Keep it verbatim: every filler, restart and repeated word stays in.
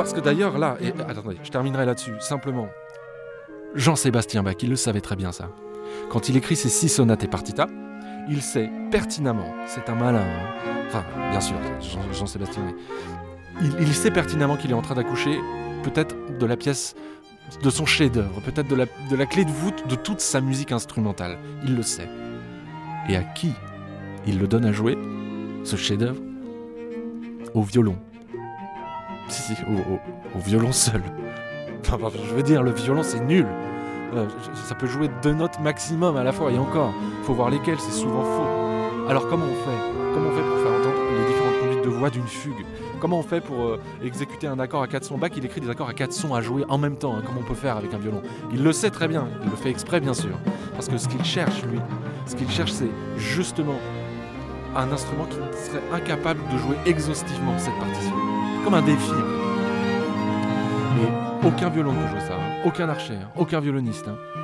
parce que d'ailleurs, là, et, attendez, je terminerai là-dessus, simplement. Jean-Sébastien Bach, il le savait très bien ça. Quand il écrit ses six sonates et partitas, il sait pertinemment, c'est un malin, hein, enfin, bien sûr, Jean, Jean-Sébastien, mais il, il sait pertinemment qu'il est en train d'accoucher peut-être de la pièce, de son chef-d'œuvre, peut-être de la, de la clé de voûte de toute sa musique instrumentale. Il le sait. Et à qui il le donne à jouer, ce chef-d'œuvre? Au violon. Si, si, au, au, au violon seul. Enfin, je veux dire, le violon, c'est nul. Euh, ça peut jouer deux notes maximum à la fois, et encore, il faut voir lesquelles, c'est souvent faux. Alors comment on fait Comment on fait pour faire entendre les différentes conduites de voix d'une fugue? Comment on fait pour euh, exécuter un accord à quatre sons? Bach, il écrit des accords à quatre sons à jouer en même temps, hein, comme on peut faire avec un violon. Il le sait très bien, il le fait exprès bien sûr. Parce que ce qu'il cherche, lui, ce qu'il cherche, c'est justement un instrument qui serait incapable de jouer exhaustivement cette partition. Comme un défi. Mais aucun violon ne peut jouer ça, hein. Aucun archer, hein. Aucun violoniste. Hein.